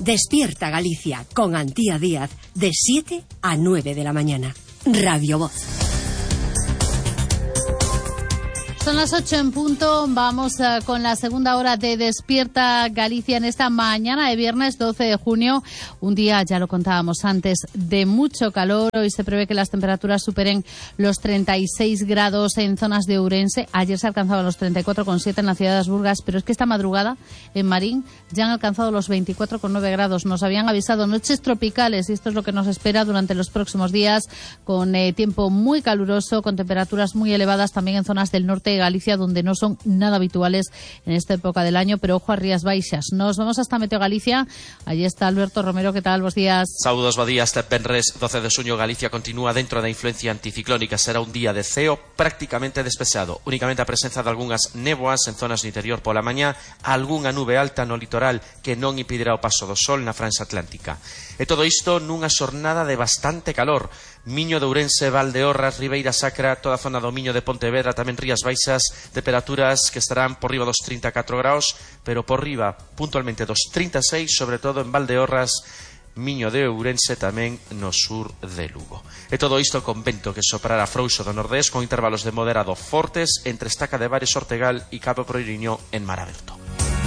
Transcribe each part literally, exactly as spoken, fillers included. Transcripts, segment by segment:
Despierta Galicia con Antía Díaz de siete a nueve de la mañana. Radio Voz. Son las ocho en punto, vamos uh, con la segunda hora de Despierta Galicia en esta mañana de viernes doce de junio, un día, ya lo contábamos antes, de mucho calor. Hoy se prevé que las temperaturas superen los treinta y seis grados en zonas de Ourense. Ayer se alcanzaban los treinta y cuatro coma siete en la ciudad de As Burgas, pero es que esta madrugada en Marín ya han alcanzado los veinticuatro coma nueve grados. Nos habían avisado noches tropicales y esto es lo que nos espera durante los próximos días, con eh, tiempo muy caluroso, con temperaturas muy elevadas también en zonas del norte de Galicia, donde no son nada habituales en esta época del año, pero ojo a Rías Baixas. Nos vamos hasta Meteo Galicia. Allí está Alberto Romero. ¿Qué tal? Buenos días. Saúdos, bo día. Este venres doce de xuño Galicia continúa dentro da influencia anticiclónica. Será un día de ceo prácticamente despexado. Únicamente a presenza de algunhas néboas en zonas do interior pola mañá, algunha nube alta no litoral que non impedirá o paso do sol na franxa atlántica. E todo isto nunha xornada de bastante calor. Miño de Ourense, Valdeorras, Ribeira Sacra, toda a zona do Miño de Pontevedra, tamén Rías Baixas, temperaturas que estarán por riba dos treinta e catro graus, pero por riba puntualmente dos trinta e seis, sobre todo en Valdeorras, Miño de Ourense, tamén no sur de Lugo. E todo isto con vento que soprará frouxo do nordés, con intervalos de moderado fortes entre Estaca de Bares, Ortegal e Cabo Proiriño en mar aberto.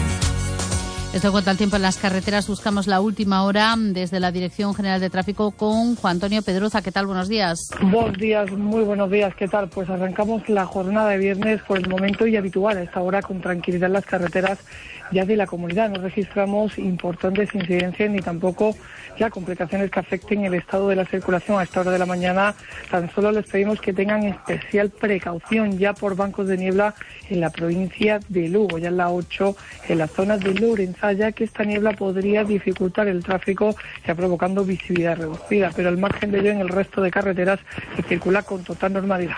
Esto cuenta el tiempo en las carreteras. Buscamos la última hora desde la Dirección General de Tráfico con Juan Antonio Pedroza. ¿Qué tal? Buenos días. Buenos días, muy buenos días. ¿Qué tal? Pues arrancamos la jornada de viernes por el momento y habitual a esta hora con tranquilidad en las carreteras ya de la comunidad. No registramos importantes incidencias ni tampoco ya complicaciones que afecten el estado de la circulación a esta hora de la mañana. Tan solo les pedimos que tengan especial precaución ya por bancos de niebla en la provincia de Lugo, ya en la ocho, en la zona de Lourençá, ya que esta niebla podría dificultar el tráfico, ya provocando visibilidad reducida, pero al margen de ello en el resto de carreteras se circula con total normalidad.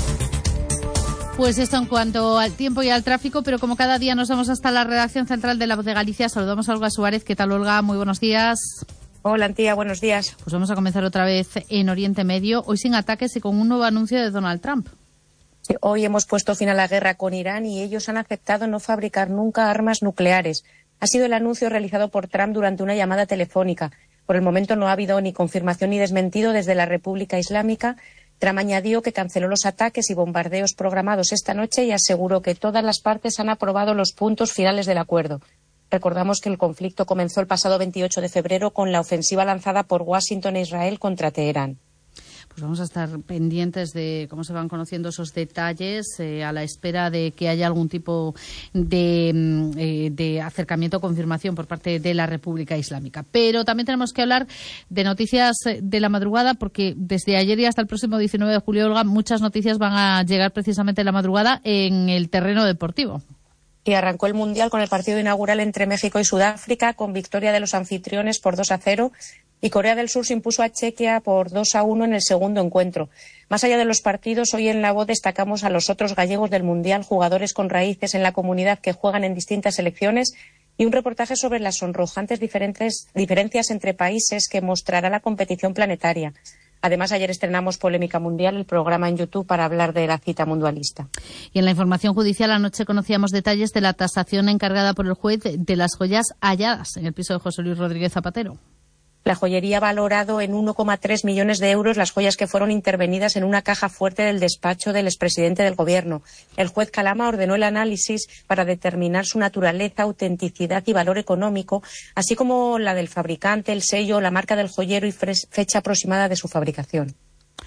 Pues esto en cuanto al tiempo y al tráfico, pero como cada día nos vamos hasta la redacción central de La Voz de Galicia, saludamos a Olga Suárez. ¿Qué tal, Olga? Muy buenos días. Hola, Antía, buenos días. Pues vamos a comenzar otra vez en Oriente Medio, hoy sin ataques y con un nuevo anuncio de Donald Trump. Sí, hoy hemos puesto fin a la guerra con Irán y ellos han aceptado no fabricar nunca armas nucleares. Ha sido el anuncio realizado por Trump durante una llamada telefónica. Por el momento no ha habido ni confirmación ni desmentido desde la República Islámica. Trump añadió que canceló los ataques y bombardeos programados esta noche y aseguró que todas las partes han aprobado los puntos finales del acuerdo. Recordamos que el conflicto comenzó el pasado veintiocho de febrero con la ofensiva lanzada por Washington e Israel contra Teherán. Pues vamos a estar pendientes de cómo se van conociendo esos detalles eh, a la espera de que haya algún tipo de, eh, de acercamiento o confirmación por parte de la República Islámica. Pero también tenemos que hablar de noticias de la madrugada, porque desde ayer y hasta el próximo diecinueve de julio, Olga, muchas noticias van a llegar precisamente en la madrugada en el terreno deportivo. Y arrancó el Mundial con el partido inaugural entre México y Sudáfrica, con victoria de los anfitriones por dos a cero. Y Corea del Sur se impuso a Chequia por dos a uno en el segundo encuentro. Más allá de los partidos, hoy en La Voz destacamos a los otros gallegos del Mundial, jugadores con raíces en la comunidad que juegan en distintas selecciones, y un reportaje sobre las sonrojantes diferentes, diferencias entre países que mostrará la competición planetaria. Además, ayer estrenamos Polémica Mundial, el programa en YouTube para hablar de la cita mundialista. Y en la información judicial, anoche conocíamos detalles de la tasación encargada por el juez de las joyas halladas en el piso de José Luis Rodríguez Zapatero. La joyería ha valorado en uno coma tres millones de euros las joyas que fueron intervenidas en una caja fuerte del despacho del expresidente del Gobierno. El juez Calama ordenó el análisis para determinar su naturaleza, autenticidad y valor económico, así como la del fabricante, el sello, la marca del joyero y fecha aproximada de su fabricación.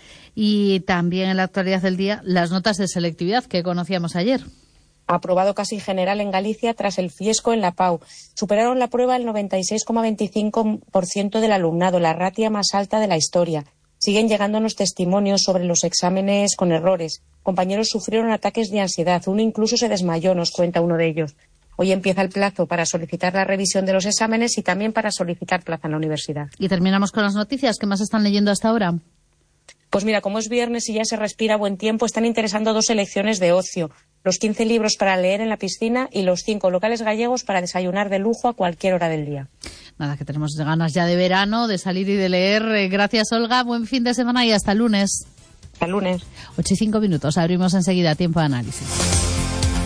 Y también en la actualidad del día, las notas de selectividad que conocíamos ayer. Aprobado casi general en Galicia tras el fiesco en la Pau. Superaron la prueba el noventa y seis coma veinticinco por ciento del alumnado, la ratio más alta de la historia. Siguen llegándonos testimonios sobre los exámenes con errores. Compañeros sufrieron ataques de ansiedad. Uno incluso se desmayó, nos cuenta uno de ellos. Hoy empieza el plazo para solicitar la revisión de los exámenes y también para solicitar plaza en la universidad. Y terminamos con las noticias. ¿Qué más están leyendo hasta ahora? Pues mira, como es viernes y ya se respira buen tiempo, están interesando dos selecciones de ocio. Los quince libros para leer en la piscina y los cinco locales gallegos para desayunar de lujo a cualquier hora del día. Nada, que tenemos ganas ya de verano, de salir y de leer. Gracias, Olga. Buen fin de semana y hasta el lunes. Hasta el lunes. Ocho y cinco minutos. Abrimos enseguida tiempo de análisis.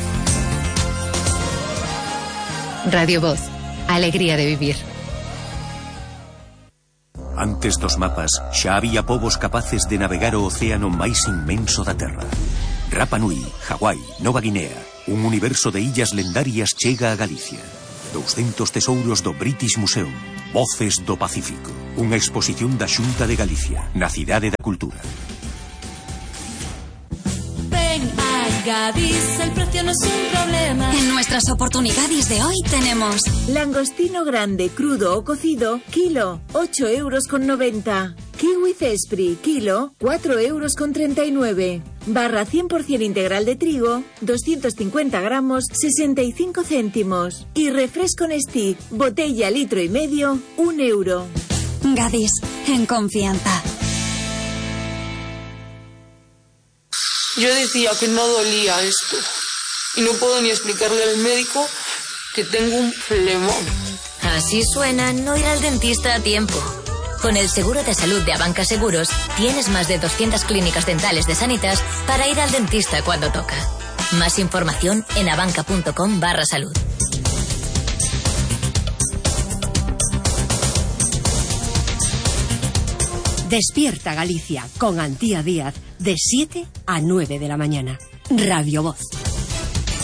Radio Voz. Alegría de vivir. Antes dos mapas, xa había povos capaces de navegar o océano máis inmenso da Terra. Rapa Nui, Hawái, Nova Guinea, un universo de illas lendarias chega a Galicia. douscentos tesouros do British Museum. Voces do Pacífico. Unha exposición da Xunta de Galicia, na Cidade da Cultura. Ven a Gadis, el precio no es un problema. En nuestras oportunidades de hoy tenemos langostino grande, crudo o cocido, kilo, ocho euros con noventa. Kiwi Cespri, kilo, cuatro euros con treinta y nueve. Barra cien por ciento integral de trigo, doscientos cincuenta gramos, sesenta y cinco céntimos. Y refresco Nestea, botella litro y medio, un euro. Gadis, en confianza. Yo decía que no dolía esto y no puedo ni explicarle al médico que tengo un flemón. Así suena no ir al dentista a tiempo. Con el seguro de salud de Abanca Seguros tienes más de doscientas clínicas dentales de Sanitas para ir al dentista cuando toca. Más información en abanca.com barra salud. Despierta Galicia con Antía Díaz de siete a nueve de la mañana. Radio Voz.